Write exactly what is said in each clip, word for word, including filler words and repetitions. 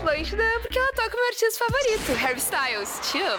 Atlântida porque ela toca o meu artista favorito, Harry Styles. Te amo.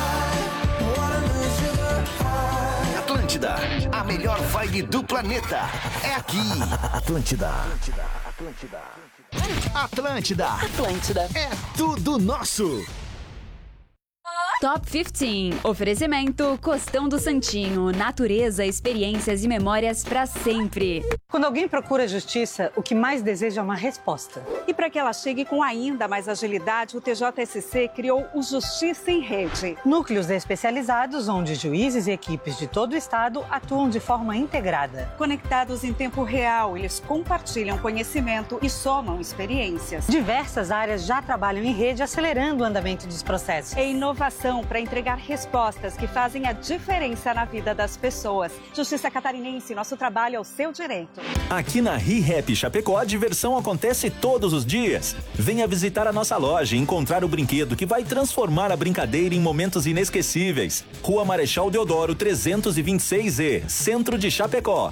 Atlântida, a melhor vibe do planeta. É aqui. Atlântida. Atlântida. Atlântida. Atlântida. Atlântida. É tudo nosso. Top quinze. Oferecimento Costão do Santinho. Natureza, experiências e memórias pra sempre. Quando alguém procura justiça, o que mais deseja é uma resposta. E para que ela chegue com ainda mais agilidade, o T J S C criou o Justiça em Rede. Núcleos especializados onde juízes e equipes de todo o estado atuam de forma integrada. Conectados em tempo real, eles compartilham conhecimento e somam experiências. Diversas áreas já trabalham em rede, acelerando o andamento dos processos. É inovação para entregar respostas que fazem a diferença na vida das pessoas. Justiça Catarinense, nosso trabalho é o seu direito. Aqui na ReHap Chapecó, a diversão acontece todos os dias. Venha visitar a nossa loja e encontrar o brinquedo que vai transformar a brincadeira em momentos inesquecíveis. Rua Marechal Deodoro trezentos e vinte e seis E, Centro de Chapecó.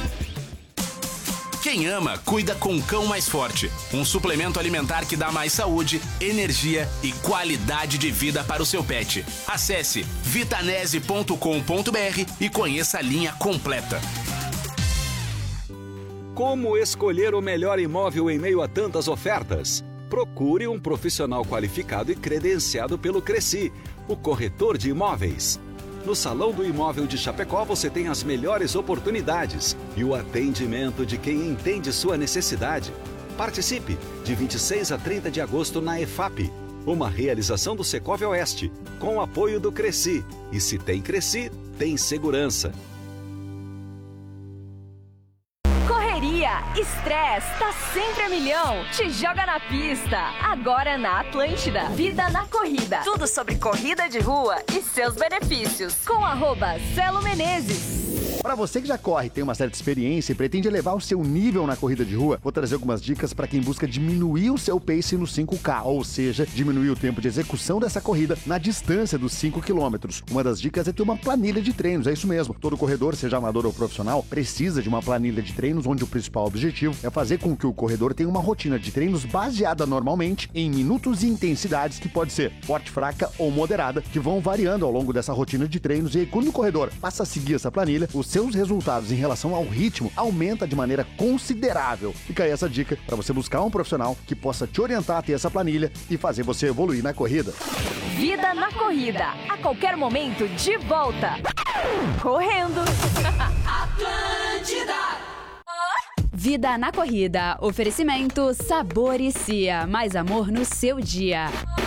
Quem ama, cuida com Cão Mais Forte. Um suplemento alimentar que dá mais saúde, energia e qualidade de vida para o seu pet. Acesse vitanese ponto com ponto br e conheça a linha completa. Como escolher o melhor imóvel em meio a tantas ofertas? Procure um profissional qualificado e credenciado pelo Cresci, o corretor de imóveis. No Salão do Imóvel de Chapecó você tem as melhores oportunidades e o atendimento de quem entende sua necessidade. Participe de vinte e seis a trinta de agosto na EFAP, uma realização do Secov Oeste, com o apoio do Cresci. E se tem Cresci, tem segurança. Estresse tá sempre a milhão. Te joga na pista. Agora na Atlântida. Vida na corrida. Tudo sobre corrida de rua e seus benefícios. Com arroba Celo Menezes. Para você que já corre, tem uma certa experiência e pretende elevar o seu nível na corrida de rua, vou trazer algumas dicas para quem busca diminuir o seu pace no cinco K, ou seja, diminuir o tempo de execução dessa corrida na distância dos cinco quilômetros. Uma das dicas é ter uma planilha de treinos, é isso mesmo. Todo corredor, seja amador ou profissional, precisa de uma planilha de treinos onde o principal objetivo é fazer com que o corredor tenha uma rotina de treinos baseada normalmente em minutos e intensidades que pode ser forte, fraca ou moderada, que vão variando ao longo dessa rotina de treinos, e aí, quando o corredor passa a seguir essa planilha, os seus resultados em relação ao ritmo aumenta de maneira considerável. Fica aí essa dica para você buscar um profissional que possa te orientar a ter essa planilha e fazer você evoluir na corrida. Vida na corrida, a qualquer momento de volta. Correndo. Atlântida. Vida na corrida, oferecimento Sabor e Cia, mais amor no seu dia.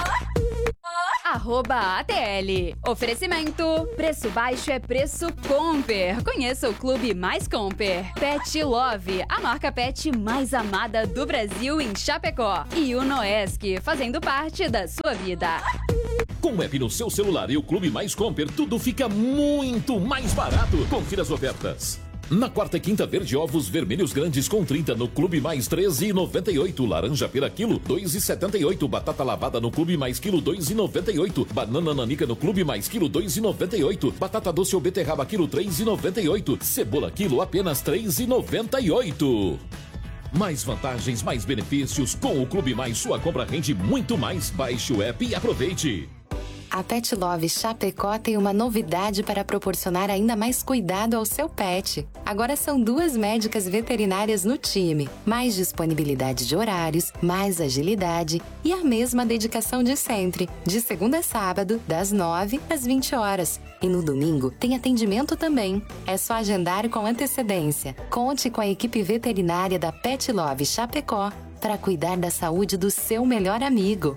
Arroba A T L. Oferecimento. Preço baixo é preço Comper. Conheça o clube mais Comper. Pet Love, a marca pet mais amada do Brasil em Chapecó. E o Noesc, fazendo parte da sua vida. Com o app no seu celular e o Clube Mais Comper, tudo fica muito mais barato. Confira as ofertas. Na quarta e quinta, verde ovos vermelhos grandes com trinta no Clube Mais treze e noventa e oito. Laranja pera quilo dois e setenta e oito. Batata lavada no Clube Mais quilo dois e noventa e oito. Banana nanica no Clube Mais quilo dois e noventa e oito. Batata doce ou beterraba quilo três e noventa e oito. Cebola quilo apenas três e noventa e oito. Mais vantagens, mais benefícios. Com o Clube Mais, sua compra rende muito mais. Baixe o app e aproveite. A Pet Love Chapecó tem uma novidade para proporcionar ainda mais cuidado ao seu pet. Agora são duas médicas veterinárias no time. Mais disponibilidade de horários, mais agilidade e a mesma dedicação de sempre. De segunda a sábado, das nove às vinte horas. E no domingo tem atendimento também. É só agendar com antecedência. Conte com a equipe veterinária da Pet Love Chapecó para cuidar da saúde do seu melhor amigo.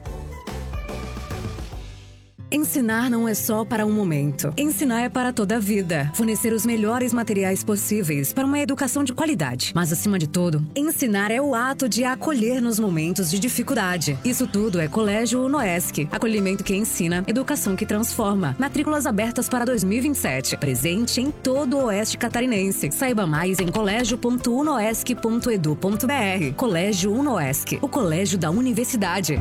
Ensinar não é só para um momento. Ensinar é para toda a vida. Fornecer os melhores materiais possíveis para uma educação de qualidade. Mas, acima de tudo, ensinar é o ato de acolher nos momentos de dificuldade. Isso tudo é Colégio Noesc. Acolhimento que ensina, educação que transforma. Matrículas abertas para dois mil e vinte e sete. Presente em todo o Oeste Catarinense. Saiba mais em colégio ponto unoesc ponto edu ponto br. Colégio Unoesc, o colégio da universidade.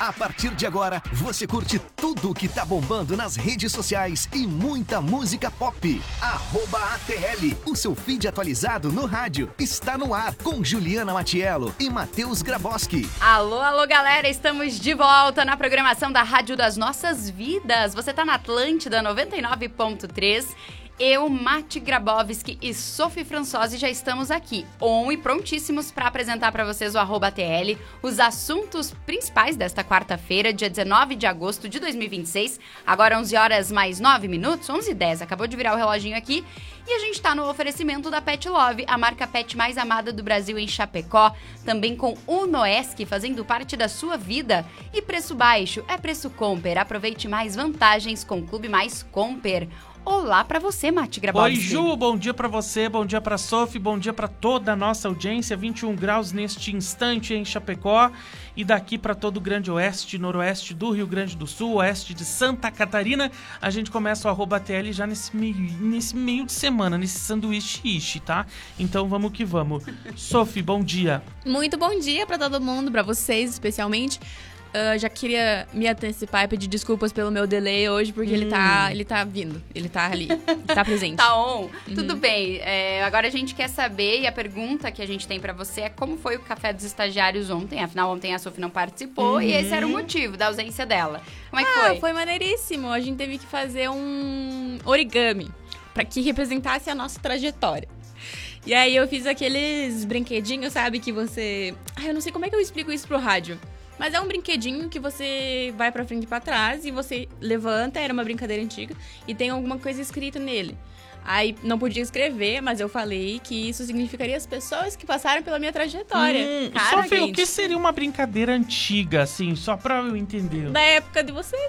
A partir de agora, você curte tudo que tá bombando nas redes sociais e muita música pop. Arroba A T L, o seu feed atualizado no rádio, está no ar com Juliana Matiello e Matheus Graboski. Alô, alô, galera, estamos de volta na programação da Rádio das Nossas Vidas. Você tá na Atlântida noventa e nove ponto três. Eu, Mati Grabowski e Sophie Françosi já estamos aqui, on e prontíssimos para apresentar para vocês o arroba A T L, os assuntos principais desta quarta-feira, dia dezenove de agosto de dois mil e vinte e seis, agora onze horas mais nove minutos, onze e dez, acabou de virar o reloginho aqui, e a gente está no oferecimento da Pet Love, a marca pet mais amada do Brasil em Chapecó, também com o Noesc fazendo parte da sua vida, e preço baixo é preço Comper, aproveite mais vantagens com o Clube Mais Comper. Olá pra você, Mati Grabowski. Oi, Ju, bom dia pra você, bom dia pra Sophie, bom dia pra toda a nossa audiência. vinte e um graus neste instante em Chapecó e daqui pra todo o grande oeste, noroeste do Rio Grande do Sul, oeste de Santa Catarina. A gente começa o arroba T L já nesse meio, nesse meio de semana, nesse sanduíche, tá? Então vamos que vamos. Sophie, bom dia. Muito bom dia pra todo mundo, pra vocês especialmente. Uh, já queria me antecipar e pedir desculpas pelo meu delay hoje, porque hum. ele, tá, ele tá vindo, ele tá ali, ele tá presente. Tá on. Uhum. Tudo bem. É, agora a gente quer saber, e a pergunta que a gente tem pra você é como foi o café dos estagiários ontem. Afinal, ontem a Sophie não participou uhum. e esse era o motivo da ausência dela. Como é que ah, foi? Foi maneiríssimo. A gente teve que fazer um origami pra que representasse a nossa trajetória. E aí eu fiz aqueles brinquedinhos, sabe, que você... Ah, eu não sei como é que eu explico isso pro rádio. Mas é um brinquedinho que você vai pra frente e pra trás e você levanta, era uma brincadeira antiga, e tem alguma coisa escrita nele. Aí não podia escrever, mas eu falei que isso significaria as pessoas que passaram pela minha trajetória. Hum, Sophie, o que seria uma brincadeira antiga, assim, só pra eu entender? Da época de vocês.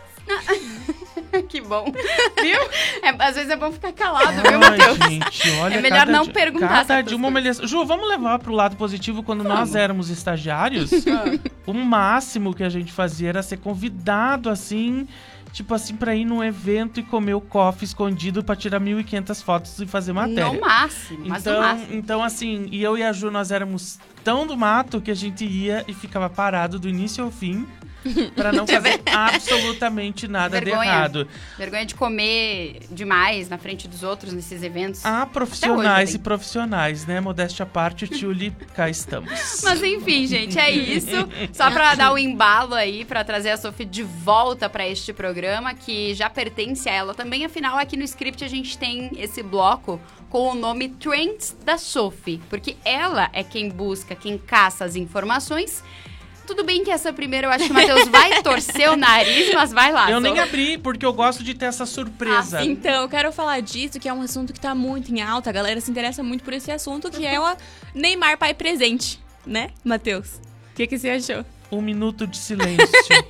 Que bom. Viu? É, às vezes é bom ficar calado, viu, Matheus? Gente, olha, é melhor não de, perguntar. Cada de uma humilhação. Ju, vamos levar pro lado positivo. Quando vamos. nós éramos estagiários, o máximo que a gente fazia era ser convidado, assim... Tipo assim, pra ir num evento e comer o coffee escondido pra tirar mil e quinhentas fotos e fazer matéria. No máximo, mas então, no máximo. Então, assim, e eu e a Ju, nós éramos tão do mato que a gente ia e ficava parado do início ao fim pra não fazer absolutamente nada Vergonha. de errado. Vergonha de comer demais na frente dos outros nesses eventos. Há profissionais e profissionais, né? Modéstia à parte, Tchuli, cá estamos. Mas enfim, gente, é isso. Só pra dar o um embalo aí, pra trazer a Sophie de volta pra este programa, que já pertence a ela também. Afinal, aqui no script a gente tem esse bloco com o nome Trends da Sophie, porque ela é quem busca, quem caça as informações. Tudo bem que essa primeira eu acho que o Matheus vai torcer o nariz, mas vai lá. Eu Sophie. nem abri, porque eu gosto de ter essa surpresa. Ah, então, eu quero falar disso, que é um assunto que tá muito em alta. A galera se interessa muito por esse assunto, que é o Neymar pai presente, né, Matheus? O que, que você achou? Um minuto de silêncio.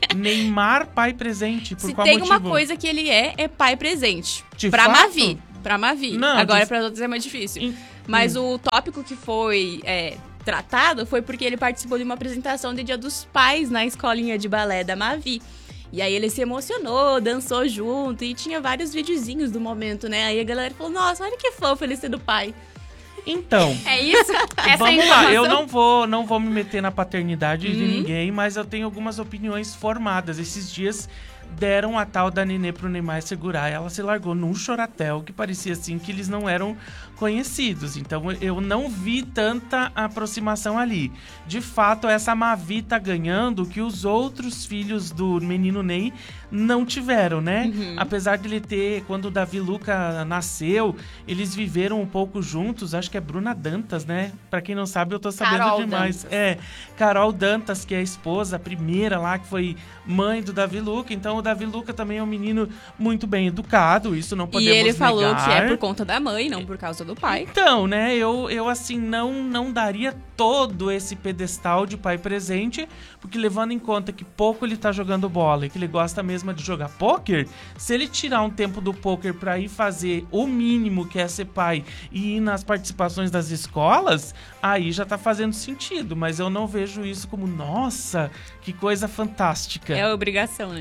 Neymar pai presente, por se qual tem motivo? uma coisa que ele é, é pai presente. De pra fato? Mavi. Pra Mavi. Não, Agora, de... para outros é mais difícil. In... Mas hum. o tópico que foi é, tratado foi porque ele participou de uma apresentação de Dia dos Pais na escolinha de balé da Mavi. E aí ele se emocionou, dançou junto e tinha vários videozinhos do momento, né? Aí a galera falou, nossa, olha que fofo ele sendo pai. Então, é isso? Essa vamos é lá, eu não vou, não vou me meter na paternidade Uhum. de ninguém, mas eu tenho algumas opiniões formadas. Esses dias deram a tal da Nenê pro Neymar segurar. Ela se largou num choratel que parecia assim que eles não eram conhecidos. Então eu não vi tanta aproximação ali. De fato, essa Mavi tá ganhando que os outros filhos do menino Ney não tiveram, né? Uhum. Apesar de ele ter, quando o Davi Luca nasceu, eles viveram um pouco juntos. Acho que é Bruna Dantas, né? Pra quem não sabe, eu tô sabendo Carol demais. Dantas. É, Carol Dantas, que é a esposa, a primeira lá, que foi mãe do Davi Luca. Então o Davi Luca também é um menino muito bem educado, isso não podemos negar. E ele falou negar. que é por conta da mãe, não por causa do pai. Então, né, eu, eu assim, não, não daria todo esse pedestal de pai presente, porque levando em conta que pouco ele tá jogando bola e que ele gosta mesmo de jogar pôquer, se ele tirar um tempo do pôquer pra ir fazer o mínimo que é ser pai e ir nas participações das escolas, aí já tá fazendo sentido, mas eu não vejo isso como, nossa, que coisa fantástica. É a obrigação, né? É o mínimo.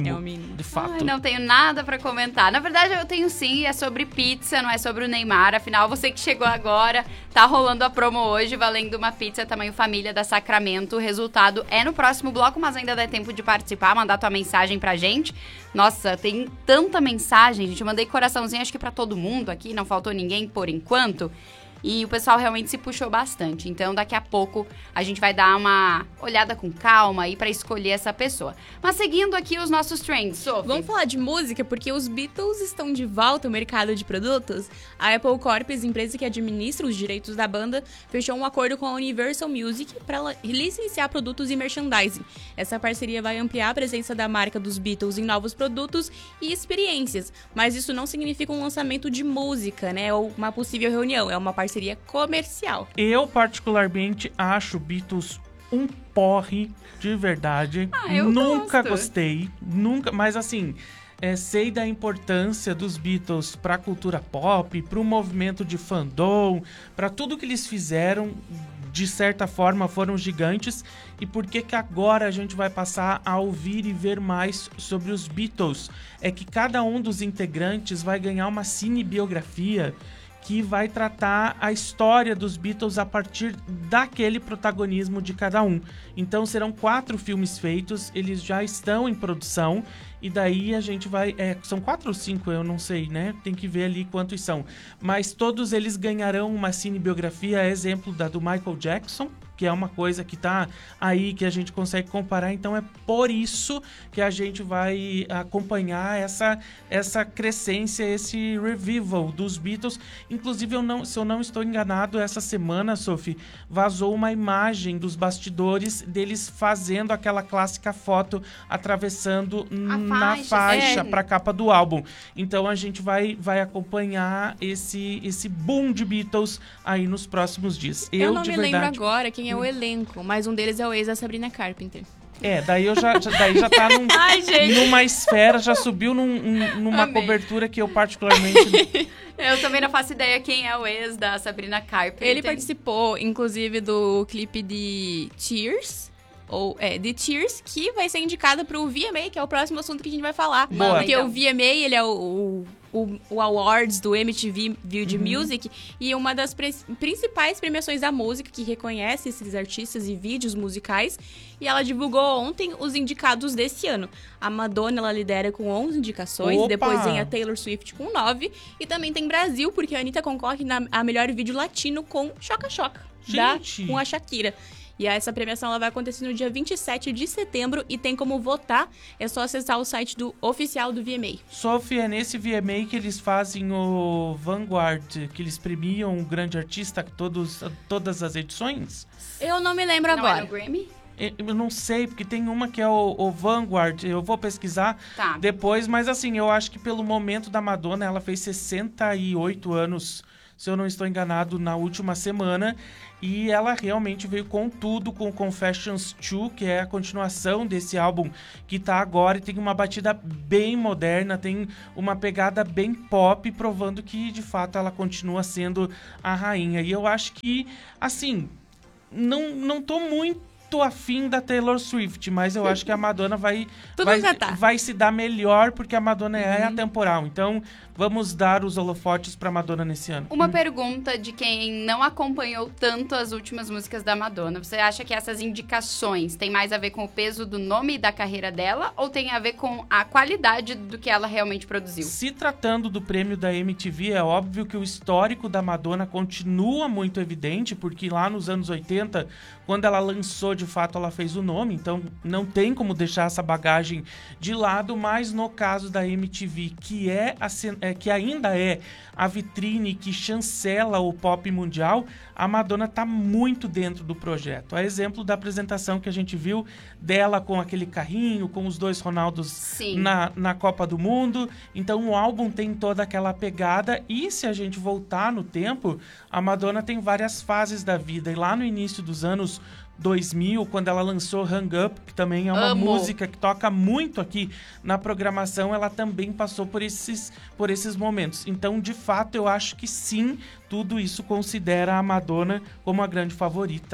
mínimo. É o mínimo. De fato. Ai, não tenho nada pra comentar. Na verdade, eu tenho sim, é sobre pizza, não é sobre o Neymar. Afinal, você que chegou agora, tá rolando a promo hoje, valendo uma pizza tamanho família da Sacramento. O resultado é no próximo bloco, mas ainda dá tempo de participar, mandar tua mensagem pra gente. Nossa, tem tanta mensagem, gente. Eu mandei coraçãozinho, acho que pra todo mundo aqui, não faltou ninguém por enquanto. E o pessoal realmente se puxou bastante. Então, daqui a pouco, a gente vai dar uma olhada com calma aí pra escolher essa pessoa. Mas seguindo aqui os nossos trends, Sophie. Vamos falar de música, porque os Beatles estão de volta ao mercado de produtos. A Apple Corp, empresa que administra os direitos da banda, fechou um acordo com a Universal Music para licenciar produtos e merchandising. Essa parceria vai ampliar a presença da marca dos Beatles em novos produtos e experiências. Mas isso não significa um lançamento de música, né? Ou uma possível reunião. É uma parceria Seria comercial. Eu, particularmente, acho Beatles um porre de verdade. Ah, eu nunca gosto. gostei, nunca, mas assim, é, sei da importância dos Beatles pra cultura pop, pro movimento de fandom, pra tudo que eles fizeram, de certa forma foram gigantes. E por que que agora a gente vai passar a ouvir e ver mais sobre os Beatles? É que cada um dos integrantes vai ganhar uma cinebiografia que vai tratar a história dos Beatles a partir daquele protagonismo de cada um. Então serão quatro filmes feitos, eles já estão em produção, e daí a gente vai... É, são quatro ou cinco, eu não sei, né? Tem que ver ali quantos são. Mas todos eles ganharão uma cinebiografia, exemplo da do Michael Jackson, que é uma coisa que tá aí, que a gente consegue comparar. Então é por isso que a gente vai acompanhar essa, essa crescência, esse revival dos Beatles. Inclusive, eu não, se eu não estou enganado, essa semana, Sophie, vazou uma imagem dos bastidores deles fazendo aquela clássica foto atravessando A na faixa, faixa é. para a capa do álbum. Então a gente vai, vai acompanhar esse, esse boom de Beatles aí nos próximos dias. Eu, Eu não de me verdade, lembro agora quem é o elenco, mas um deles é o ex da Sabrina Carpenter. É, daí eu já, já, daí já tá num, Ai, gente. numa esfera, já subiu num, um- numa Amei. cobertura que eu particularmente... Eu também não faço ideia quem é o ex da Sabrina Carpenter. Ele participou, inclusive, do clipe de Tears, ou é, de Tears, que vai ser indicado pro V M A, que é o próximo assunto que a gente vai falar. Boa. Porque Então. o V M A, ele é o, o, o Awards do M T V Video Uhum. Music, e uma das pre- principais premiações da música, que reconhece esses artistas e vídeos musicais, e ela divulgou ontem os indicados desse ano. A Madonna, ela lidera com onze indicações, Opa! depois vem a Taylor Swift com nove, e também tem Brasil, porque a Anitta concorre na a melhor vídeo latino com Choca Choca, da, Gente! com a Shakira. E essa premiação ela vai acontecer no dia vinte e sete de setembro e tem como votar, é só acessar o site do oficial do V M A. Sophie, é nesse V M A que eles fazem o Vanguard, que eles premiam um grande artista todos, todas as edições? Eu não me lembro Não é agora. no Grammy? Eu não sei, porque tem uma que é o, o Vanguard, eu vou pesquisar Tá. depois, mas assim, eu acho que pelo momento da Madonna, ela fez sessenta e oito anos, se eu não estou enganado, na última semana, e ela realmente veio com tudo, com Confessions dois, que é a continuação desse álbum que tá agora, e tem uma batida bem moderna, tem uma pegada bem pop, provando que, de fato, ela continua sendo a rainha. E eu acho que, assim, não, não tô muito afim da Taylor Swift, mas eu acho que a Madonna vai, Tudo vai, já tá. vai se dar melhor, porque a Madonna é atemporal. Então, vamos dar os holofotes pra Madonna nesse ano. Uma pergunta de quem não acompanhou tanto as últimas músicas da Madonna. Você acha que essas indicações têm mais a ver com o peso do nome e da carreira dela, ou tem a ver com a qualidade do que ela realmente produziu? Se tratando do prêmio da M T V, é óbvio que o histórico da Madonna continua muito evidente, porque lá nos anos oitenta, quando ela lançou, de fato, ela fez o nome, então não tem como deixar essa bagagem de lado, mas no caso da M T V, que, é a, cen- é, que ainda é a vitrine que chancela o pop mundial, a Madonna tá muito dentro do projeto. A exemplo da apresentação que a gente viu dela com aquele carrinho, com os dois Ronaldos Sim. na, na Copa do Mundo. Então o álbum tem toda aquela pegada, e se a gente voltar no tempo, a Madonna tem várias fases da vida, e lá no início dos anos dois mil, quando ela lançou Hang Up, que também é uma Amo. música que toca muito aqui na programação, ela também passou por esses, por esses momentos. Então, de fato, eu acho que sim, tudo isso considera a Madonna como a grande favorita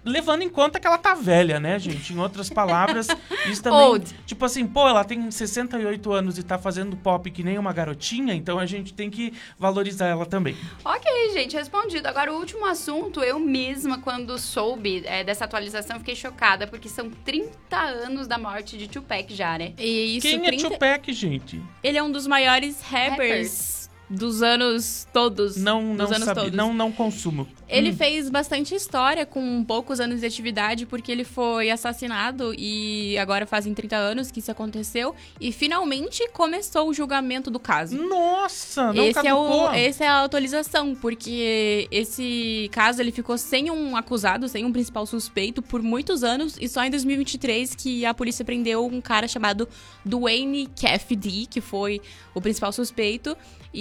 levando em conta que ela tá velha, né, gente? Em outras palavras, isso também... Old. Tipo assim, pô, ela tem sessenta e oito anos e tá fazendo pop que nem uma garotinha, então a gente tem que valorizar ela também. Ok, gente, respondido. Agora, o último assunto, eu mesma, quando soube é, dessa atualização, fiquei chocada, porque são trinta anos da morte de Tupac já, né? E isso, Quem é trinta Tupac, gente? Ele é um dos maiores rappers, Rappers. dos anos todos. Não, não dos anos sabia, todos. não, não consumo. Ele Hum. fez bastante história com poucos anos de atividade, porque ele foi assassinado e agora fazem trinta anos que isso aconteceu. E finalmente começou o julgamento do caso. Nossa, não esse é, caducou. o, esse é a atualização, porque esse caso ele ficou sem um acusado, sem um principal suspeito por muitos anos. E só em dois mil e vinte e três que a polícia prendeu um cara chamado Dwayne Cassidy, que foi o principal suspeito.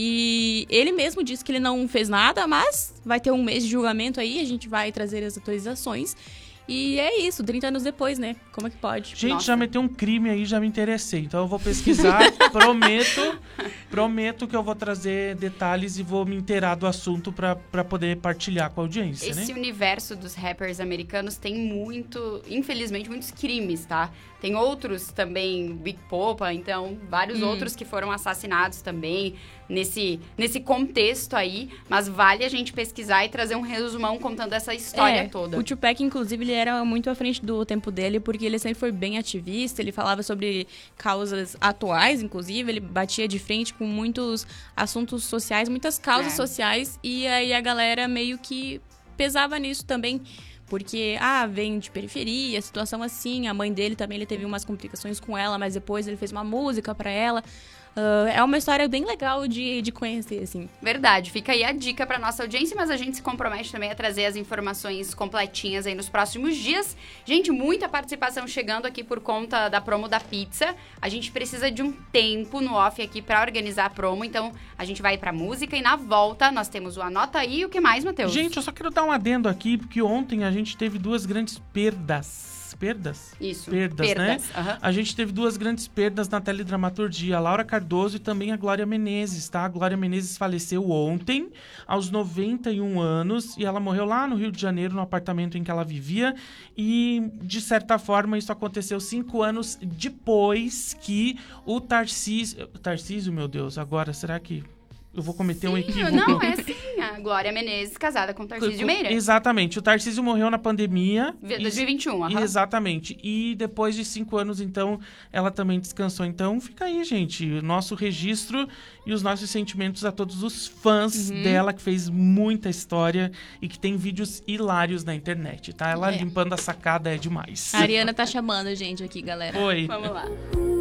E ele mesmo disse que ele não fez nada, mas vai ter um mês de julgamento aí, a gente vai trazer as atualizações. E é isso, trinta anos depois, né? Como é que pode? Gente, Nossa. já meteu um crime aí, já me interessei. Então eu vou pesquisar, prometo, prometo que eu vou trazer detalhes e vou me inteirar do assunto pra, pra poder partilhar com a audiência, Esse né? universo dos rappers americanos tem muito, infelizmente, muitos crimes, tá? Tem outros também, Big Popa, então, vários Hum. outros que foram assassinados também nesse, nesse contexto aí. Mas vale a gente pesquisar e trazer um resumão contando essa história É, toda. O Tupac, inclusive, ele era muito à frente do tempo dele, porque ele sempre foi bem ativista, ele falava sobre causas atuais, inclusive, ele batia de frente com muitos assuntos sociais, muitas causas É. sociais, e aí a galera meio que pesava nisso também. Porque, ah, vem de periferia, situação assim. A mãe dele também, ele teve umas complicações com ela, mas depois ele fez uma música pra ela. Uh, é uma história bem legal de, de conhecer, assim. Verdade, fica aí a dica pra nossa audiência, mas a gente se compromete também a trazer as informações completinhas aí nos próximos dias. Gente, muita participação chegando aqui por conta da promo da pizza. A gente precisa de um tempo no off aqui pra organizar a promo, então a gente vai pra música e na volta nós temos o Anota Aí e o que mais, Matheus? Gente, eu só quero dar um adendo aqui, porque ontem a gente teve duas grandes perdas. Perdas? Isso, Perdas, perdas, né? aham. A gente teve duas grandes perdas na teledramaturgia, a Laura Cardoso e também a Glória Menezes, tá? A Glória Menezes faleceu ontem, aos noventa e um anos, e ela morreu lá no Rio de Janeiro, no apartamento em que ela vivia, e, de certa forma, isso aconteceu cinco anos depois que o Tarcísio... Tarcísio, meu Deus, agora, será que... Eu vou cometer um equívoco. Não, é sim. A Glória Menezes, casada com o Tarcísio Meira. Exatamente. O Tarcísio morreu na pandemia. dois mil e vinte e um, aham. Exatamente. E depois de cinco anos, então, ela também descansou. Então, fica aí, gente. O nosso registro e os nossos sentimentos a todos os fãs Uhum. dela, que fez muita história e que tem vídeos hilários na internet, tá? Ela É. limpando a sacada é demais. A Ariana tá chamando a gente aqui, galera. Oi. Vamos lá.